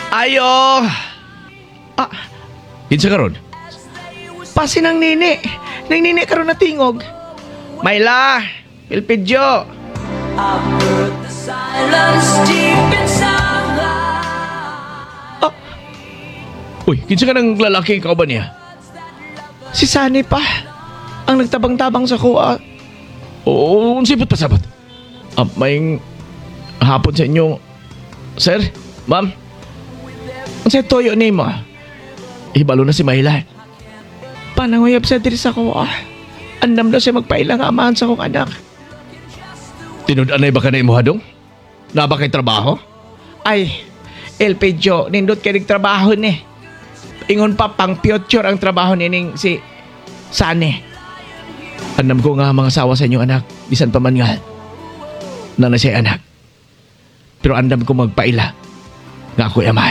Ayo! Ah, kinsa karon? Pasi ng nini. Nang nini karon na tingog. Mayla, Pilpidyo. Ah. Uy, kinsa ka ng lalaki ikaw ba niya? Si Sunny pa. Ang nagtabang-tabang sa kuha. Oo, unsipot pa sabat. May hapon sa inyo. Sir, ma'am. Unsay toyo ni mo? Ibalo na si Mayla. Pananguyab sa diri sa kuha. Andam na siya magpailang amahan sa kong anak. Tinud-anay ba ka na imuhadong? Na ba kay trabaho? Ay, Elpedio, nindot ka trabaho ni. Ingon pa pang future ang trabaho nining si Sane. Andam ko nga mga asawa sa inyong anak, bisan pa man nga na siya anak. Pero andam ko magpaila nga ako'y amahan.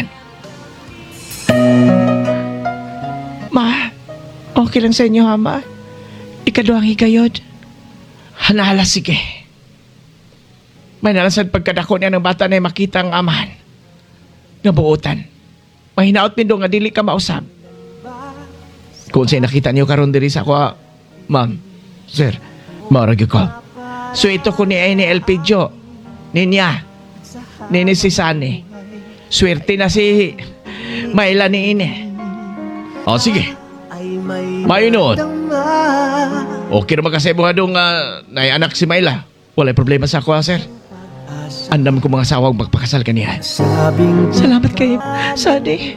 Ma, okay lang sa inyo ha, ma? Ikaduhang higayod. Hanala, sige. May nalasad pagkadako niya ng bata na makita ang amahan. Nga buotan. Mahinaot nindo nga dili ka mausap. Kung sa'y nakita niyo karon diri sa ako, ma'am, sir, maurag ko. So ito ko ni Elpidio, ninya, nini si Sani. Swerte na si Mayla ni Ine. O sige, mayunod. Okay naman kasi mga dong nay anak si Mayla. Walay problema sa ako, sir. Andam ko mga sawang magpakasal kaniya. Salamat kayo, Sani.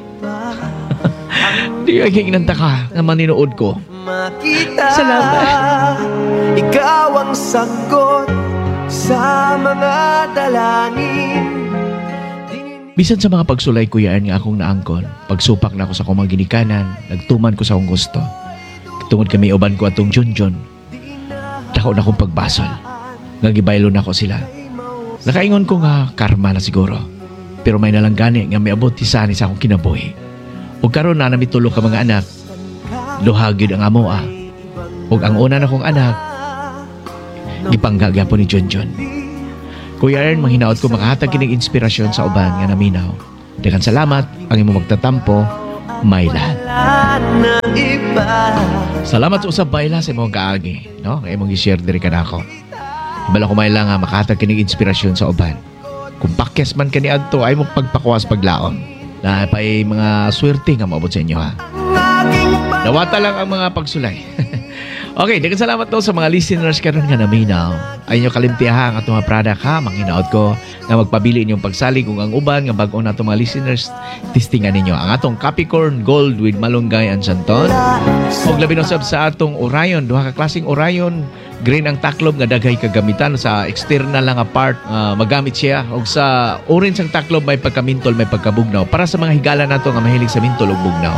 Di ka kinanta ka na maninood ko. Salamat. Ikaw ang sagot sa mga dalangin. Bisan sa mga pagsulay kuyaan nga akong naangkon, pagsupak na ako sa akong mga ginikanan, nagtuman ko sa akong gusto. Tungod kami uban ko atong Junjun, dako na akong pagbasol. Nagibaylo na ako sila. Nakaingon ko nga karma na siguro. Pero may nalanggani nga may abot ti Sani sa akong kinabuhi. Ug karon na namitulog ka mga anak, luhag yun ang amoa. Ug ang una na kong anak, gipanggagya po ni Junjun. Kuya Ern, manghinaot ko makahatag kining inspirasyon sa uban nga naminaw. Daghang salamat ang imong magtatampo, Mayla. Salamat sa usab Mayla sa imong kaagi, no? Nga imong i-share diri kanako. Ibala ko Mayla nga makahatag kining inspirasyon sa uban. Kung pakyas man kani adto ay mo pagpakuwas paglaom. Na pay mga swerte nga maabot sa inyo ha. Nawata lang ang mga pagsulay. Okay, daghang salamat daw sa mga listeners karon nga naminaw. Ay nyo kalimtiha ang atong mga product ha. Manghinaot ko nga magpabili inyong pagsalig kung ang uban nga bag-o na atong mga listeners testingan ninyo ang atong Capricorn Gold with Malunggay and Santon. Og labi na sab sa atong Orion, duha ka klaseng Orion. Green ang taklob nga daghay kagamitan sa external lang nga part magamit siya og sa orange ang taklob may pagkamintol may pagkabugnaw para sa mga higala nato nga mahilig sa mintol ug bugnaw.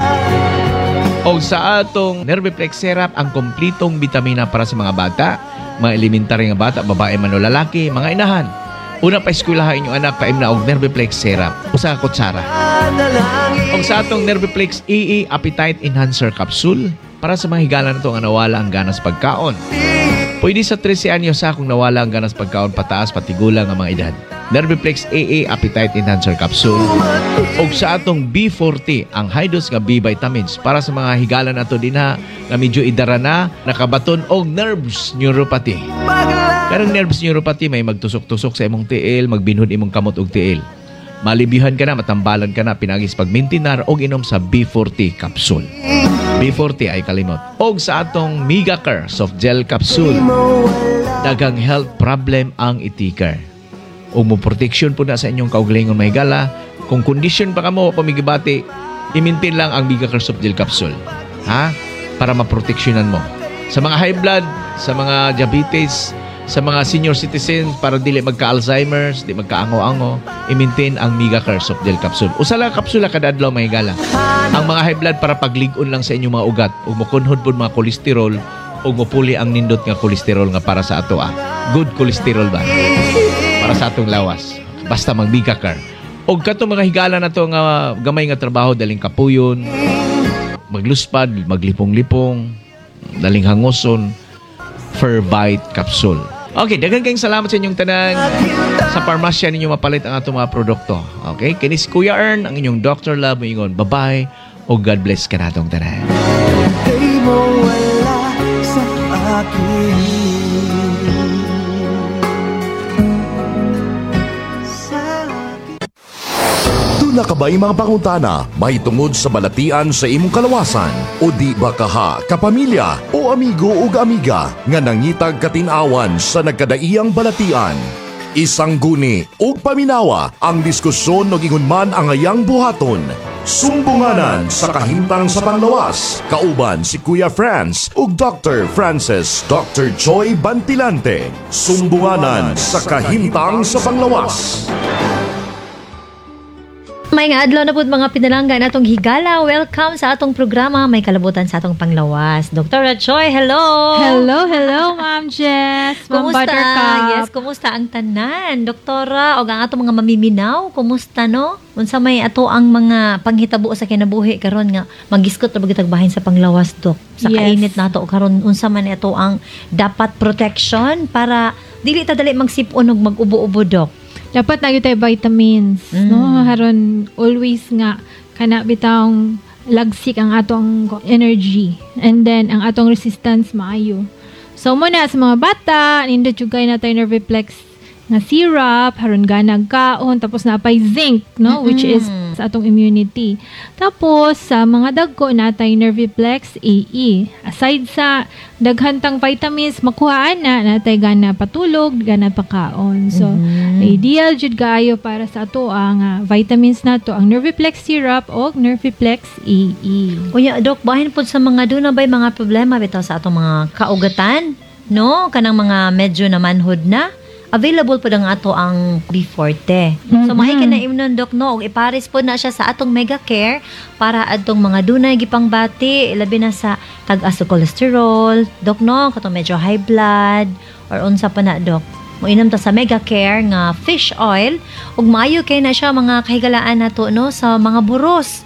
O sa atong Nerviplex Syrup, ang kompletong bitamina para sa mga bata, mga elementary nga bata, babae man o lalaki, mga inahan. Una pa eskwelahan inyong anak, paim na og Nerviplex Syrup, usa ka kutsara. O sa atong Nerviplex EE Appetite Enhancer Capsule, para sa mga higala na ito nga nawala ang ganas pagkaon. Pwede sa 13 anyos sa kung nawala ang ganas pagkaon pataas, patigulang ang mga edad. Nerviplex AA Appetite Enhancer Capsule. O sa atong B40, ang high dose nga B vitamins para sa mga higala na ito din na medyo idara na, nakabaton o nerves neuropathy. Karang nerves neuropathy may magtusok-tusok sa imong tiil, magbinhod imong kamot og tiil. Malibihan ka na, matambalan ka na, pinagis pagmintinar o inom sa B40 capsule. B40 ay kalimot. O sa atong Megacare Soft Gel Capsule. Dagang health problem ang itikar. O mo protection po na sa inyong kaugalingon may gala. Kung condition pa ka mo, pamigibati, i-maintain lang ang Megacare Soft Gel Capsule. Ha? Para maproteksyonan mo. Sa mga high blood, sa mga diabetes, sa mga senior citizens para dili magka-Alzheimer's, di magka-ango-ango, i-maintain ang Megacare Soft Gel Capsule. Usa lang kapsula kada adlaw may gala. Ang mga high blood para paglig-on lang sa inyong mga ugat ug mokunhod pud mga kolesterol ug mopuli ang nindot nga kolesterol nga para sa ato good kolesterol ba? Para sa atong lawas. Basta mag Megacare. Og kato mga higala na to nga gamay nga trabaho daling kapuyon, magluspad, maglipong-lipong, daling hangoson, Ferbite Capsule. Okay, daghang kayong salamat sa inyong tanan. Sa parmasya ninyo mapalit ang atong mga produkto. Okay? Kini si Kuya Ern, ang inyong Dr. Love, ingon, bye-bye o God bless ka natong tanan. Di mo wala sa akin. Doon na kabay mga pangutana, mahitungod sa balatian sa imong kalawasan, o di ba kaha, kapamilya, o amigo o amiga, nga nangitag katinawan sa nagkadaiyang balatian. Isang guni o paminawa ang diskusyon no gingon man ang ayang buhaton. Sumbunganan sa kahimtang sa panglawas, kauban si Kuya Franz ug Dr. Francis Dr. Joy Bantilante. Sumbunganan sa kahimtang sa panglawas. May nga adlaw na po mga pinalanggan atong higala. Welcome sa atong programa. May kalabutan sa atong panglawas. Dr. Choi, hello! Hello, Ma'am Jess. Ma'am Kumusta? Buttercup. Yes, kumusta ang tanan? Doktora, o ang atong mga mamiminaw, kumusta no? Unsa may ato ang mga panghitabo sa kinabuhi karon nga magiskot na bagitagbahin sa panglawas, Dok. Sa Yes. kainit nato karon unsa man ato ang dapat protection para dili ta dali magsipon og mag-ubo-ubo, Dok. Dapat na tayo vitamins, no? Haron always nga kana bitang lagsik ang atong energy and then ang atong resistance maayo. So muna sa mga bata, nindot jud kay na tayo Nerviplex nga syrup, haron ganag kaon, tapos napay zinc, no? Which is sa atong immunity. Tapos sa mga dagko natay Nerviplex AE. Aside sa daghantang vitamins makuhaan na natay gana patulog, gana pakaon. So ideal jud kaayo para sa ato ang vitamins nato ang Nerviplex syrup o Nerviplex AE. Unya, Dok, bahin po sa mga doon na ba'y mga problema bitaw sa atong mga kaugatan, no? Kanang mga medyo na manhood na. Available po ang ato ang B40. So, mahikin na imnon, Dok, no? Og ipares po na siya sa atong Mega Care para atong mga dunay gipangbati, labi na sa tag-as sa cholesterol, Dok, no? Katong medyo high blood, or unsa pa na, Dok. Moinom ta sa Mega Care nga fish oil, ug maayo kay na siya mga kahigalaan nato, no? Sa mga buros.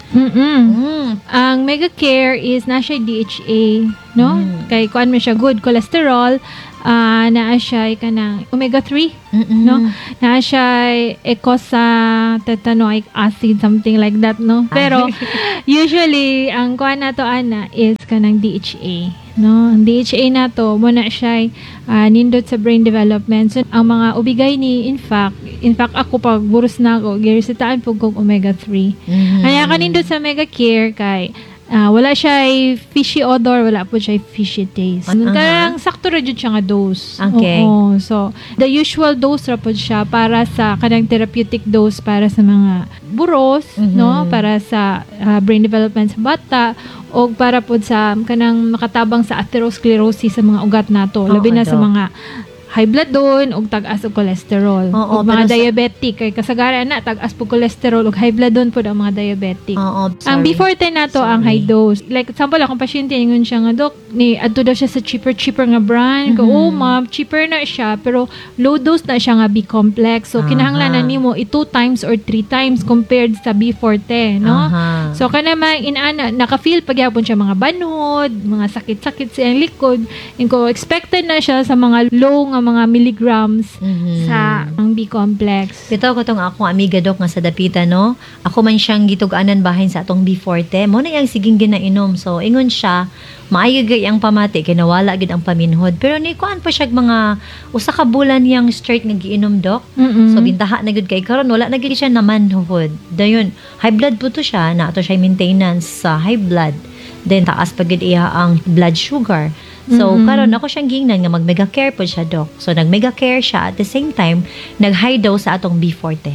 Ang Mega Care is na siya DHA, no? Kay kuan mo siya good cholesterol, naa siya kanang omega-3, no? Naa siya eicosapentaenoic acid, something like that, no? Pero usually ang kuan nato ana is kanang DHA, no? Ang DHA nato mo na siya nindot sa brain development. So ang mga ubigay ni in fact ako pag buros na ako giresetahan po kog omega-3. Kaya kanindot sa Mega Care kay wala siya fishy odor, wala po siya fishy taste. Karang sakto ra jud siya nga dose. Okay. Oo. So, the usual dose ra po siya para sa kanang therapeutic dose para sa mga buros, no? Para sa brain development sa bata o para po sa kanang makatabang sa atherosclerosis sa mga ugat nato, labi na sa Dok. mga high blood doon ug tag-as og cholesterol. Oo, Ug mga pero diabetic kay kasagaran na tag-as po cholesterol ug high blood doon po ang mga diabetic. Oo, Ang sorry. B40 nato ang high dose. Like example akong pasyente ingon siya nga, Dok, ni adto daw siya sa cheaper nga brand. Ko, oh ma'am, cheaper na siya pero low dose na siya nga B-complex. So kinahanglan na nimo 2 times or 3 times compared sa B40, no? Aha. So kana man inana naka-feel pagyapon siya mga banhod, mga sakit-sakit sa iyang likod. Inko expected na siya sa mga low nga mga milligrams sa ang B-complex. Bitaw ko tong akong amiga, Dok, nga sa Dapita, no? Ako man siyang gitug-anan bahin sa atong B40. Mo na yang siging ginainom. So, ingon siya, maayo gay ang pamati, kay nawala gid ang paminhod. Pero ni kuan pa siya mga usa ka bulan yang straight nga giinom, Dok. So, bintaha na gid kay karon wala na gid siya na manhod. Dayon, high blood po to siya, na ato siya maintenance sa high blood. Then, taas pa gid iya ang blood sugar. So, karon ako siyang gingnan nga mag-Mega Care po siya, Dok. So, nag-Mega Care siya at the same time, nag-high dose sa atong B40.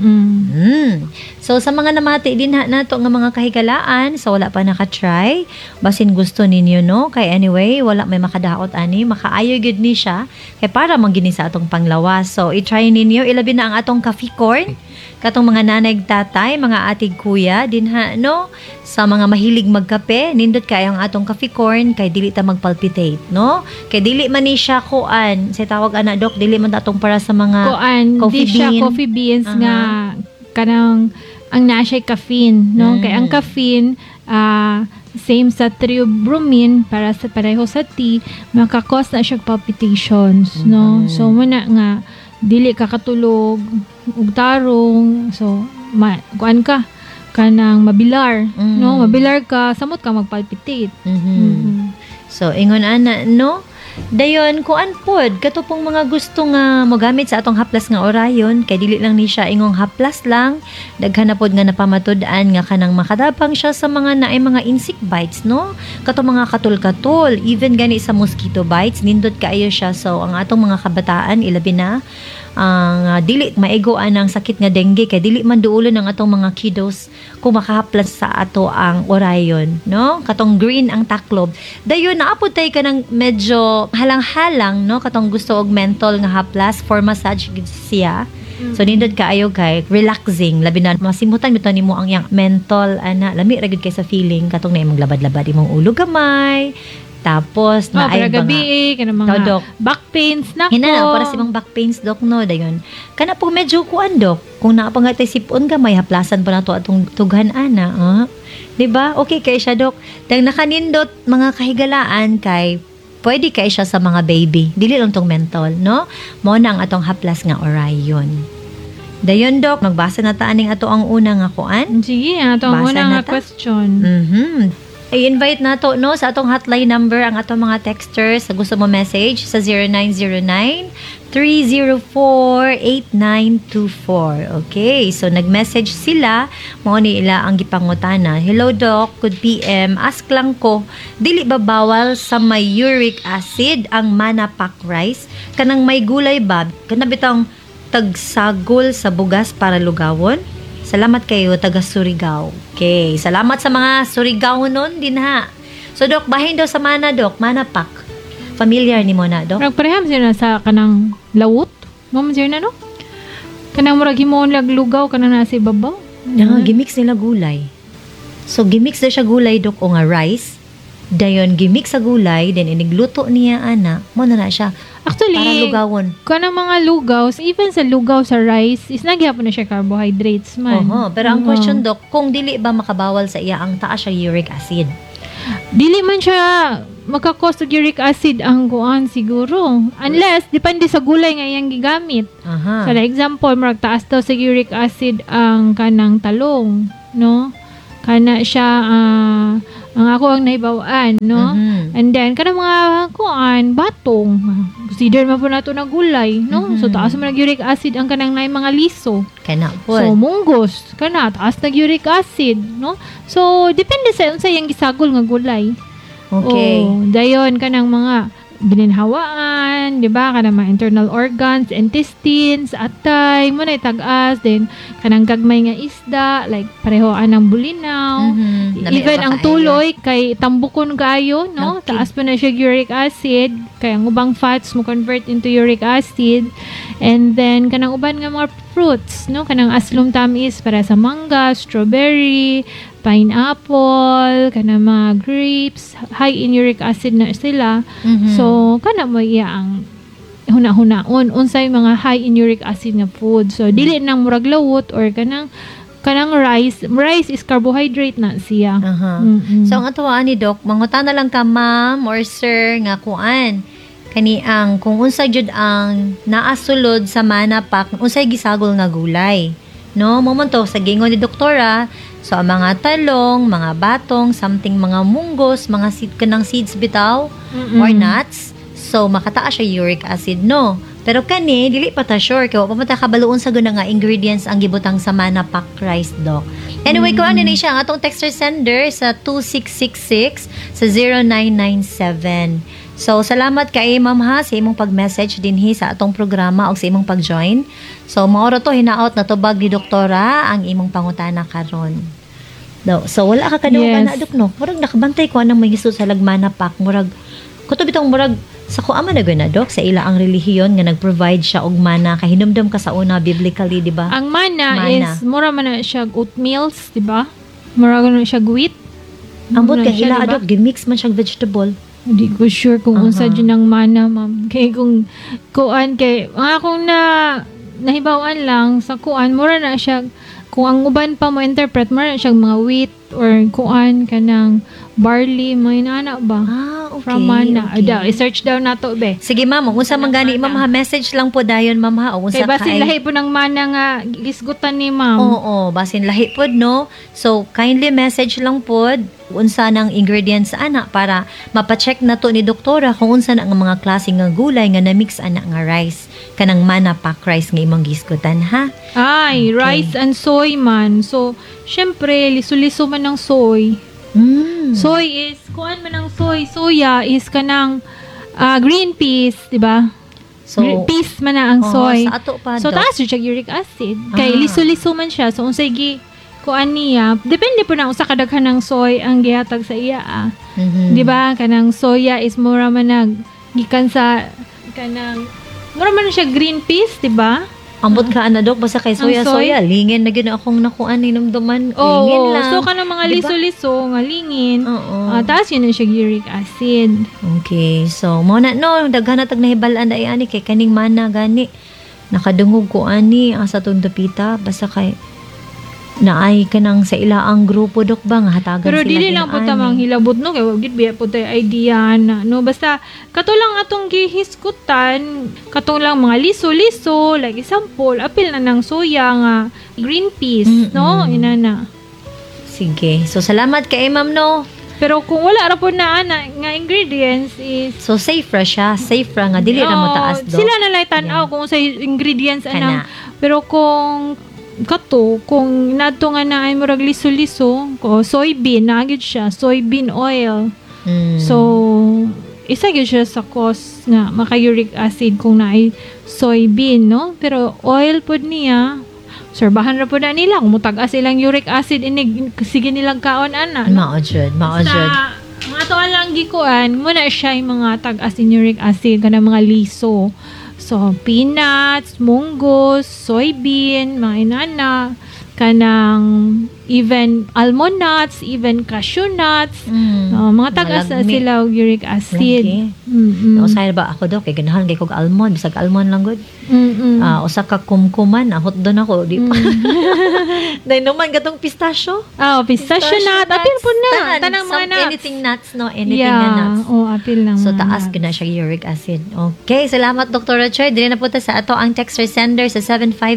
So, sa mga namati din nato nga mga kahigalaan, so wala pa naka-try, basin gusto ninyo, no? Kay anyway, wala may makadaot ani, makaayo gid ni siya, kay para manggini sa atong panglawas. So, i-try ninyo, ilabi na ang atong coffee corn, katong mga nanay tatay, mga atig kuya, dinha, no? Sa mga mahilig magkape, nindot kayo ang atong coffee corn, kay dili ta magpalpitate, no? Kay dili man ni siya kuan, sa tawag ana, Dok, dili man atong para sa mga Kuan, coffee di siya bean. coffee beans nga kanang ang naa siya caffeine, no? Kaya ang caffeine, same sa theobromine, para sa pareho sa tea, makakos na siya palpitations, no? So, muna nga, dili ka katulog, ug tarong, so, kuan ka, kanang mabilar, no? Mabilar ka, samot ka magpalpitate. So, ingon ana, no? Dayon, kuan pod, kato pong mga gusto nga mogamit sa atong haplas nga orayon, kay dili lang ni siya ingong haplas lang, daghan na pod nga napamatud-an nga kanang makadapang siya sa mga naay mga insect bites, no? Kato mga katul-katul, even gani sa mosquito bites, nindot kaayo siya. So, ang atong mga kabataan, ilabi na, ang dili maigoan ang sakit nga dengue kay dili man duulon ang atong mga kiddos kung makahaplas sa ato ang orayon, no? Katong green ang taklob. Dayon naapod tay ka ng medyo halang-halang, no? Katong gusto og menthol nga haplas for massage gid siya. So nindot kaayo kay relaxing, labi na masimutan bitaw nimo ang yang menthol ana, lami ra gid kay sa feeling katong na imong labad-labad imong ulo gamay. Tapos na ay para gabi, kana mga Dok. back pains na Hinana para sa mga back pains, Dok, no? Dayon. Kana po medyo kuan, Dok. Kung naapangatay sipon ka, may haplasan pa na to atong tughan, ana. Diba? Okay kay siya, Dok. Dang nakanindot mga kahigalaan kay pwede kay siya sa mga baby. Dili lang tong menthol, no? Mo na ang atong haplas nga orayon. Dayon, Dok, magbasa na ta aning ato ang una nga kuan. Sige, ato ang Basa una na nga ta. question. I-invite nato no sa atong hotline number ang atong mga texters sa gusto mo message sa 0909-304-8924. Okay, so nag-message sila, mao ni ila ang gipangutana. Hello Doc, good PM. Ask lang ko, dili ba bawal sa may uric acid ang manapak rice? Kanang may gulay ba? Kana bitang tagsagol sa bugas para lugawon? Salamat kayo, taga Surigao. Okay, salamat sa mga Surigao nun din ha. So, Dok, bahin daw sa mana, Dok. Manapak. Familiar ni mo na, Dok? Murag pareham siya na sa kanang lawot. Mama siya na, no? Kanang murag himon laglugaw, kanang nasa ibabaw. Gimix nila gulay. So, gimix na siya gulay, Dok, o nga rice. Dayon, gimix sa gulay, then inigluto niya, ana. Mo na siya. Actually, Para lugawon. kanang mga lugaws, even sa lugaw sa rice, is nagyapon na siya carbohydrates man. Oho, pero ang Oo. question, Dok, kung dili ba makabawal sa iya ang taas siya uric acid? Dili man siya magka-cause of uric acid ang kuan siguro. Unless, depende sa gulay nga iyang gigamit. Aha. So, like example, marag taas daw sa uric acid ang kanang talong, no? Kana siya, ang ako ang naibawaan, no? Mhm. And then, kanang mga kuan, batong. Consider man po na ito na gulay, no? So, taas mo nag-uric acid ang kanang na mga liso. Kana po. So, munggos, kana, taas nag-uric acid, no? So, depende sa iyang gisagol nga gulay. Okay. Oh, dayon kanang mga gininhawaan, di ba? Kanang mga internal organs, intestines, atay, muna tag-as, then kanang gagmay nga isda, like pareho anang bulinaw. Mhm. Even ang tuloy, kay tambukon kayo, no? Okay. Taas pa na siya uric acid, kaya ang ubang fats mo convert into uric acid. And then, kanang uban nga mga fruits, no? Kanang aslum tamis para sa mangga, strawberry, pineapple, kanang mga grapes, high in uric acid na sila. Mhm. So, kana mo iya ang huna-hunaon unsay mga high in uric acid nga food. So, dili nang murag lawot or kanang rice. Rice is carbohydrate na siya. Aha. Mm-mm. So, ang atuwaan ni Doc, mangutan na lang ka, ma'am or sir, nga kuan. Kani ang, kung unsa jud ang naasulod sa manapak, unsay gisagol nga gulay. No? Momonto, sa gingon ni doktora, so, ang mga talong, mga batong, something mga munggos, mga kanang seeds bitaw, or nuts. So, makataas siya uric acid, no? Pero kani, dili pa ta sure. Kaya pa kabaluon sa guna nga ingredients ang gibutang sa manapak rice, Doc. Anyway, kung ano na siya, ang atong texter sender sa 2666 sa 0997. So, salamat kay Ma'am ha sa imong pag-message dinhi sa atong programa o sa imong pag-join. So, maoro to hinaot na tubag ni doktora ang imong pangutana karon. So, wala ka kadungog Yes. na, Dok, no? Murag nakabantay ko anang may gisu sa lagmanapak. Murag, kuto bitong murag sa kuama na guna, Dok, sa ila ang relihiyon nga nag-provide siya og mana kahinumdum ka sa una biblically, di ba? Ang mana, Mana. is mura man na siya oatmeals, di ba? Mura na siya wheat. Ambot Mura ka siya, ila, diba? Dok, gimix man siyang vegetable. Hindi ko sure kung unsa dyan ang mana, ma'am. Kaya kung kuan kay akong nahibawan lang sa kuan, mura na siya kung ang uban pa mo interpret, mo siyang mga wheat or kuan ka ng barley, may nana ba? Okay. From mana. Okay. I-search daw na to, be. Sige, ma'am. Kung unsa man gani, ma'am, ha, message lang po dayon, ma'am, ha. O unsa Kaya basin kay- lahi po ng mana nga gisgutan ni ma'am. Oo, basin lahi pod, no? So, kindly message lang pod unsa ng ingredients ana para mapacheck na to ni doktora kung unsa na ang mga klase nga gulay nga na-mix ana nga rice kanang mana pack rice nga imong gisgutan, ha? Ay, Okay. rice and soy man. So, syempre, liso-liso man ng soy. Soy is, kuan man ng soy. Soya is kanang green peas, di ba? So, Peas man na ang oo, soy. sa ato pa, So, Doc. taas siya uric acid. Kay Ah. liso-liso man siya. So, unsay gi kuan niya, depende po na usa kadaghan ng soy ang gihatag sa iya. Mhm. Di ba? Kanang soya is mura man gikan sa kanang mura man siya green peas, di ba? Ambot ka ana, Dok, basta kay Ang soy? soya-soya. Lingin na gina akong nakuan hinumduman. Lingin Oo. lang. So, kanang mga Di ba? liso-liso, nga lingin. Oo. Taas yun na siya uric acid. Okay. So, mo na, no, daghan na tag nahibalaan ay ani kay kaning mana gani. Nakadungog ko ani asa tong dapita basta kay naay ka nang sa ilaang grupo, Dok, ba nga hatagan Pero sila dili lang po tamang hilabot no kay wag gid biya po tay idea na no basta katulang atong gihiskutan katong lang mga liso-liso like example apil na ng soya nga green peas no inana. Sige. So, salamat kay Ma'am, no. Pero kung wala ra po na ana nga ingredients is So, safe ra siya. Safe ra nga. Dili ra mo taas, Dok. sila na lang tan-aw kung sa ingredients Kana. anang pero kung kung nadto nga na ay murag liso-liso ko soybean na gyud siya soybean oil. Mm. So, isa gyud siya sa cause nga maka-uric acid kung naay soybean, no? Pero oil pod niya, serbahan ra pod na nila kung mutag-as ilang uric acid inig sige nilang kaon ana. No? Maojud. Maojud. Sa mga to lang gikuan, muna siya yung mga tag-as in uric acid kana mga liso. So, peanuts, munggos, soybean, mga inana, kanang even almond nuts, even cashew nuts. Mga tagas na Malagmi. sila og uric acid. Okay. Mm-mm. Usahay ba ako, Dok? Kay ganahan kay kog almond. Bisag almond lang good. Mm-mm. Usa ka kumkuman. Ahot doon ako. Di pa. Dahil naman gatong pistachio. Pistachio nut. Apil po na. Tanang mga nuts. Anything nuts, no? Anything na nuts. Apil lang So, mga taas nuts. ko na siya uric acid. Okay, salamat Dr. Choy. Dili na po ta sa ato ang text or sender sa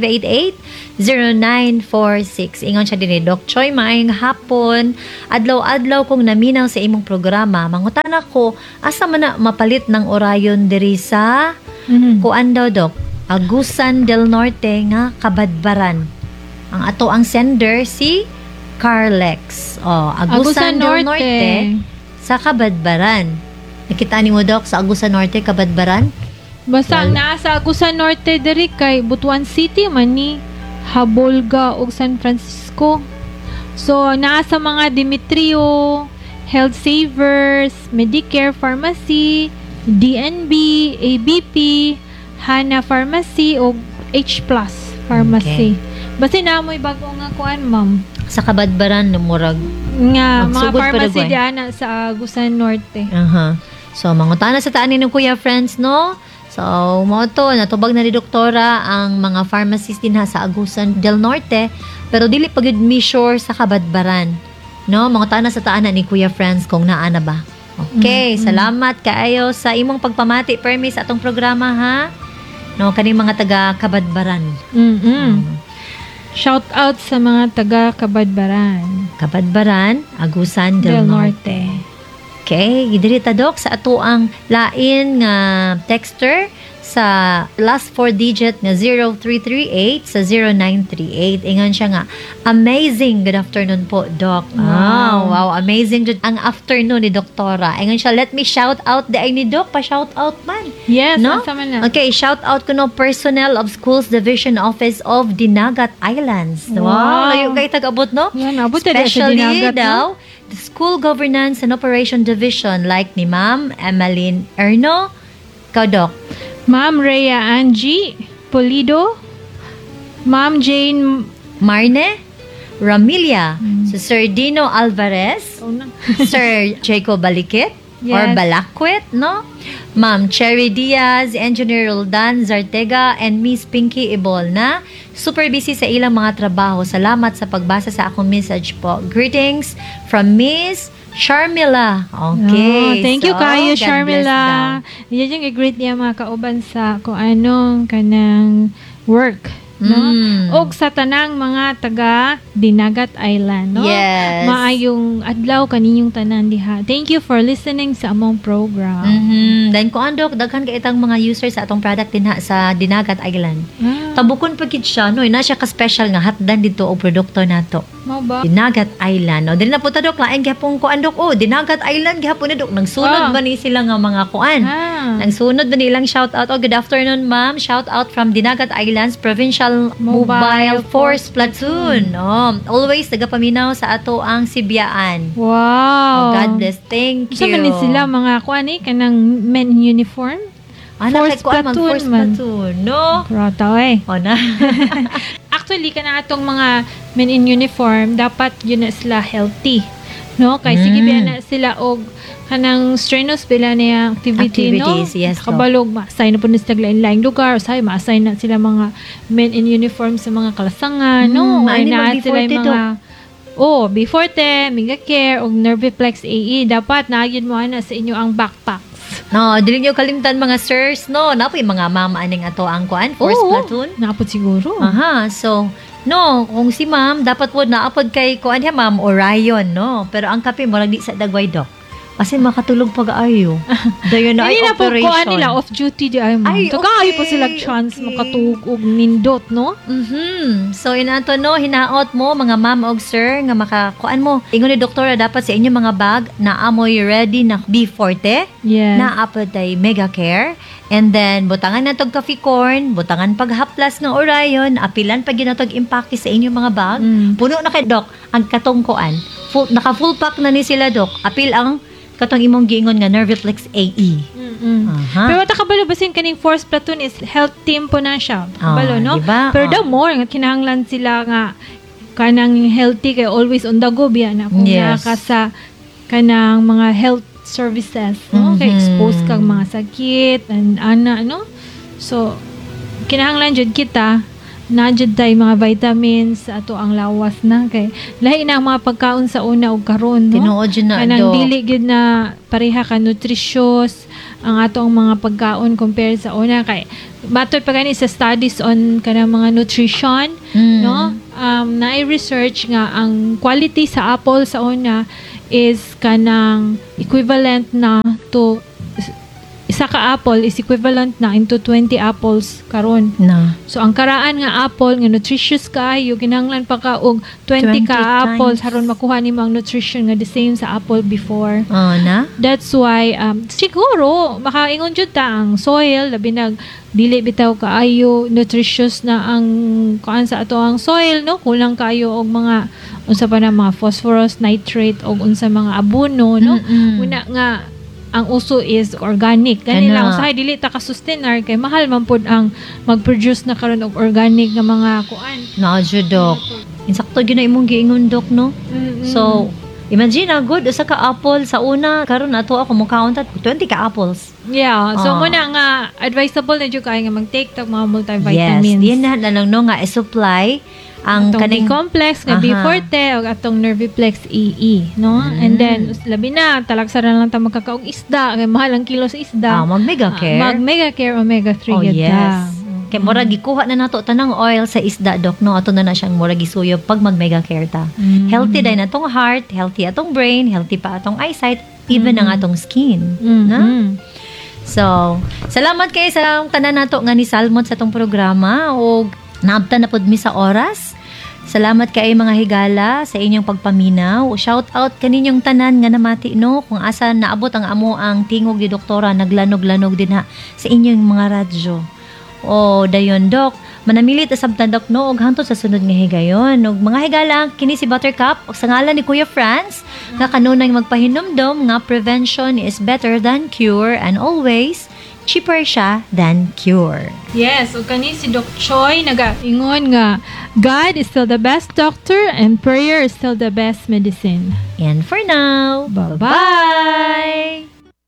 7588-0946. Ingon siya din ni Doc Choy, maayong hapon. Adlaw-adlaw kong naminaw sa imong programa. Mangutan ako, asa man na mapalit ng orayon diri sa kuan daw, Doc? Agusan del Norte nga Kabadbaran. Ang ato ang sender si Carlex. Agusan del Norte sa Kabadbaran. Nakita ni mo, Doc, sa Agusan Norte, Kabadbaran? Basta ang nasa Agusan Norte diri kay Butuan City man ni Habolga ug San Francisco. So naa sa mga Demetrio, Health Savers, Medicare Pharmacy, DNB, ABP, Hana Pharmacy ug H Plus Pharmacy. Basta na mo'y bago nga kuan, ma'am. Sa Kabadbaran, murag. Nga mga Magsugod pa pharmacy daw, eh. diana sa Agusan Norte. So, mangutana sa taan ni Kuya Friends, no? So, mo to, natubag na ni Doktora ang mga pharmacist din ha sa Agusan del Norte, pero dili pa gyud mi sure sa Kabadbaran. No, mangutana sa taan ni Kuya Friends kung naa na ba. Okay, salamat kaayo sa imong pagpamati permis atong programa, ha? No, kaning mga taga Kabadbaran. Shout out sa mga taga Kabadbaran. Kabadbaran, Agusan del Norte. Okay, idirita, Dok, sa ato ang lain nga texter sa last 4 digit nga 0338 sa 0938. Ingon siya nga, amazing. Good afternoon po, Doc. Wow, amazing jud ang afternoon ni Doktora. Ingon siya, let me shout out the ni Doc, pa-shout out man. Yes, No? asa man na. Okay, shout out ko no personnel of Schools Division Office of Dinagat Islands. Wow. Layo kay tag-abot, no? Yan, abot na sa Especially Dinagat, daw, the School Governance and Operation Division like ni Ma'am Emmeline Erno. Ikaw, Doc. Ma'am Rhea Angie Polido, Ma'am Jane Marne Ramilia, si Sir Dino Alvarez, Sir Jacob Balikit, or Yes. Balakwet, no? Ma'am Cherry Diaz, Engineer Roldan Zartega, and Miss Pinky Ibol na super busy sa ilang mga trabaho. Salamat sa pagbasa sa akong message po. Greetings from Miss Sharmila. Okay. Oh, thank you so, kayo, God Sharmila. bless daw. Yan yung i-greet niya mga kauban sa kung anong kanang work. No? O sa tanang mga taga Dinagat Island. No? Yes. Maayong adlaw kaninyong tanan diha. Thank you for listening sa among program. Then kung andok, daghan ka itang mga users sa atong product din sa Dinagat Island. Tabukon pa gid siya, no? Na siya ka-special nga hatdan dito o produkto nato. Mo ba? Dinagat Island. No? Dili na po ta dok, laing gyapon ko andok. Oh, Dinagat Island gyapon na dok. Nagsunod ba ni sila nga mga kuan? Nagsunod ba nilang shout out? Oh, good afternoon, ma'am. Shout out from Dinagat Islands Provincial Mobile Force Platoon. No? Always nagapaminaw sa ato ang Sibyaan. Wow. Oh, God bless. Thank you. Sa man sila mga kuan kanang men in uniform? Force Force Platoon Force man. Platoon. No? Rata eh. O na. Actually, kana atong mga men in uniform, dapat yun na sila healthy. No? Kay sige biya na sila og kanang strenuous pila niya Activities, no? yes, po. Kabalog, ma-assign na po na sila lain-laing lugar. Usahay, ma-assign na sila mga men in uniform sa mga kalasangan. No? Ay maani na sila mag-B40 yung mga B40, Mega Care, o Nerviplex AE. Dapat nagyan mo na sa inyo ang backpacks. No, dili niyo kalimtan mga sirs, no. Napoy mga mama aning ato ang kuan, Force Platoon. Napot siguro. Aha, so no, kung si ma'am dapat po naapod kay kuan niya ma'am Orion, no. Pero ang kape mo lang di sa dagway dok. Kasi makatulog pag-ayo. Dayon na ay Hindi na po operation. kuha nila off duty di ay mo. Ay, Tagaayo po okay, sila chance okay. makatug og nindot, no? So inato no hinaot mo mga ma'am og sir nga makakuan mo. Ingon ni doktora dapat sa inyo mga bag na amoy ready na B40. Yes. Na apod ay Mega Care. And then, butangan na tog coffee corn, butangan paghaplas ng Orion, apilan pag ginatog impake sa inyong mga bag. Puno na kay Doc, ang katungkuan. Naka full pack na ni sila, Doc. Apil ang katong imong giingon nga Nerviplex AE. Aha. Pero takabalo basin kaning Force Platoon is health team po na siya. Takabalo, no? Diba? Pero daw more nga kinahanglan sila nga kanang healthy kay always on the go biya na kung Yes. naka sa kanang mga health services, no? Kay expose kang mga sakit and no? So kinahanglan jud kita na jud tay mga vitamins sa ato ang lawas na kay lahi na ang mga pagkaon sa una ug karon, no? Tinuod yun na, Kanang Doc. dili gid na pareha ka nutritious ang atong mga pagkaon compared sa una kay batoy pa gani sa studies on kanang mga nutrition, no? Na research nga ang quality sa apple sa una is kanang equivalent na to isa ka apple is equivalent na into 20 apples karon. Na. So ang karaan nga apple nga nutritious kaayo kinahanglan pa ka og 20 20 ka apples times. haron makuha nimo ang nutrition nga the same sa apple before. Na? That's why siguro makaingon jud ta ang soil labi nag dili bitaw kaayo nutritious na ang kuan sa ato ang soil, no? Kulang kaayo og mga unsa pa na mga phosphorus, nitrate og unsa mga abono, no? Una nga ang uso is organic. Gani Kana. lang usahay dili ta ka-sustainer kay mahal man pud ang mag-produce na karon og organic nga mga kuan. Na, Doc. Insakto gyud na imong giingon, Doc, no? So, imagine good usa ka apple sa una karon ato ako mo count 20 ka apples. Yeah, so Ah. muna nga advisable na jud kay nga mag-take tag mga multivitamins. Yes, yan na lang no nga i-supply ang Atong kaning complex nga Aha. B40 o atong Nerviplex EE, no? And then labi na talagsa na lang ta magkakaog isda kay mahal ang kilo sa isda. mag Mega Care. Mag Mega Care omega 3 Oh, yun yes. ta. Kay mura gikuha na nato tanang oil sa isda, Doc, no? Ato na siyang mura gisuyob pag mag Mega Care ta. Healthy din atong heart, healthy atong brain, healthy pa atong eyesight, even ang atong skin. Na? So, salamat kayo sa tanan nato nga ni Salmon sa tong programa o naabtan na pud mi sa oras. Salamat kay mga higala sa inyong pagpaminaw. Shout out kaninyong tanan nga namati no kung asa naabot ang amo ang tingog ni doktora naglanog-lanog din ha sa inyong mga radyo. O dayon Dok, manamilit asabtan Dok no og hangtod sa sunod nga higayon. Og mga higala kini si Buttercup og sa ngalan ni Kuya Franz nga kanunay magpahinumdom nga prevention is better than cure and always cheaper siya than cure. Yes, o kani si Doc Choi nagaingon nga God is still the best doctor and prayer is still the best medicine. And for now, Bye-bye. bye-bye!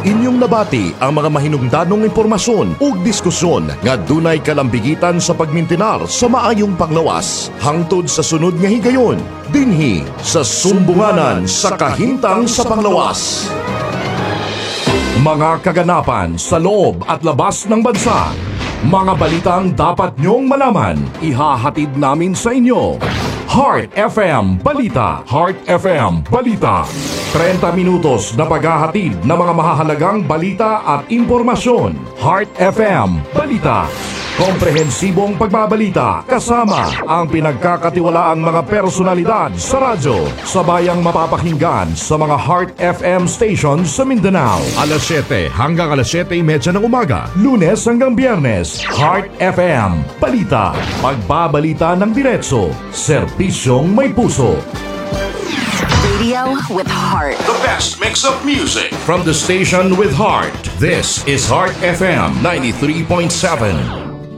inyong nabati ang mga mahinungdanong impormasyon o diskusyon nga dunay kalambigitan sa pagmintinar sa maayong panglawas. Hangtod sa sunod nga higayon, dinhi sa Sumbunganan sa Kahintang sa Panglawas. Mga kaganapan sa loob at labas ng bansa. Mga balitang dapat nyong malaman, ihahatid namin sa inyo. Heart FM Balita. Heart FM Balita. 30 minutos na paghahatid ng mga mahahalagang balita at impormasyon. Heart FM Balita. Komprehensibong pagbabalita kasama ang pinagkakatiwalaang mga personalidad sa radyo. Sabayang mapapakinggan sa mga Heart FM stations sa Mindanao. Alas 7 hanggang alas 7:30 ng umaga. Lunes hanggang Biyernes. Heart FM Balita. Pagbabalita ng diretso. Serbisyong may puso. Radio with heart. The best mix of music from the station with heart. This is Heart FM 93.7.